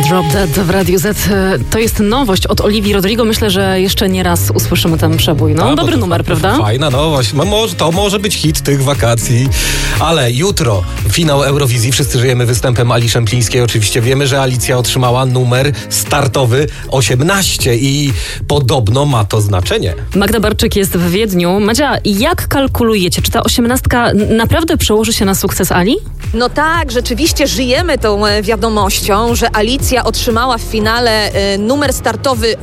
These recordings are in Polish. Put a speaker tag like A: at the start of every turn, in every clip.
A: Drop Dead w Radiu Z. To jest nowość od Olivii Rodrigo. Myślę, że jeszcze nie raz usłyszymy ten przebój. No, dobry numer, prawda?
B: Fajna nowość. To może być hit tych wakacji. Ale jutro finał Eurowizji. Wszyscy żyjemy występem Ali Szemplińskiej. Oczywiście wiemy, że Alicja otrzymała numer startowy 18 i podobno ma to znaczenie.
A: Magda Barczyk jest w Wiedniu. Madzia, jak kalkulujecie? Czy ta 18 naprawdę przełoży się na sukces Ali?
C: No tak, rzeczywiście żyjemy tą wiadomością, że Alicja otrzymała w finale numer startowy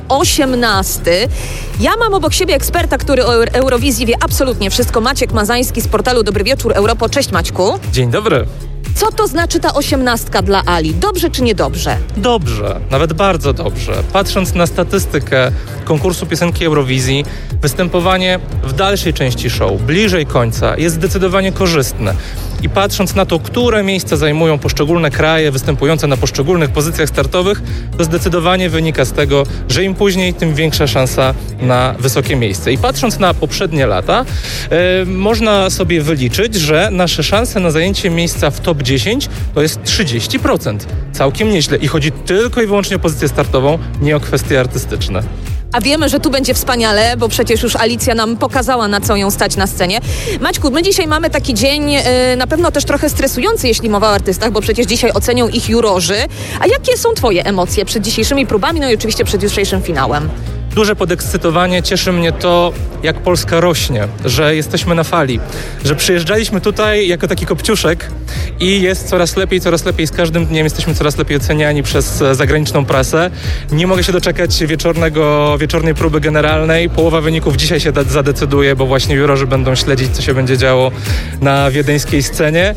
C: 18. Ja mam obok siebie eksperta, który o Eurowizji wie absolutnie wszystko. Maciek Mazański z portalu Dobry Wieczór Europo. Cześć Maćku.
D: Dzień dobry.
C: Co to znaczy ta 18 dla Ali? Dobrze czy niedobrze?
D: Dobrze, nawet bardzo dobrze. Patrząc na statystykę konkursu piosenki Eurowizji, występowanie w dalszej części show, bliżej końca, jest zdecydowanie korzystne. I patrząc na to, które miejsca zajmują poszczególne kraje występujące na poszczególnych pozycjach startowych, to zdecydowanie wynika z tego, że im później, tym większa szansa na wysokie miejsce. I patrząc na poprzednie lata, można sobie wyliczyć, że nasze szanse na zajęcie miejsca w top 10 to jest 30%. Całkiem nieźle. I chodzi tylko i wyłącznie o pozycję startową, nie o kwestie artystyczne.
C: A wiemy, że tu będzie wspaniale, bo przecież już Alicja nam pokazała, na co ją stać na scenie. Maćku, my dzisiaj mamy taki dzień na pewno też trochę stresujący, jeśli mowa o artystach, bo przecież dzisiaj ocenią ich jurorzy. A jakie są twoje emocje przed dzisiejszymi próbami, no i oczywiście przed jutrzejszym finałem?
D: Duże podekscytowanie, cieszy mnie to, jak Polska rośnie, że jesteśmy na fali, że przyjeżdżaliśmy tutaj jako taki kopciuszek i jest coraz lepiej, z każdym dniem jesteśmy coraz lepiej oceniani przez zagraniczną prasę. Nie mogę się doczekać wieczornej próby generalnej. Połowa wyników dzisiaj się zadecyduje, bo właśnie jurorzy będą śledzić, co się będzie działo na wiedeńskiej scenie.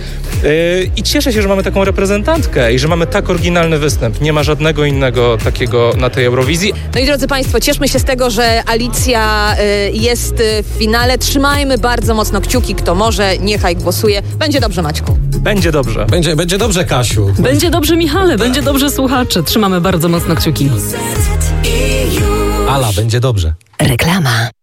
D: I cieszę się, że mamy taką reprezentantkę i że mamy tak oryginalny występ. Nie ma żadnego innego takiego na tej Eurowizji.
C: No i drodzy Państwo, cieszmy się z tego, że Alicja jest w finale. Trzymajmy bardzo mocno kciuki. Kto może, niechaj głosuje. Będzie dobrze, Maćku.
D: Będzie dobrze.
B: Będzie dobrze, Kasiu.
A: Będzie dobrze, Michale. Będzie dobrze, słuchacze. Trzymamy bardzo mocno kciuki.
B: Ala, będzie dobrze.
A: Reklama.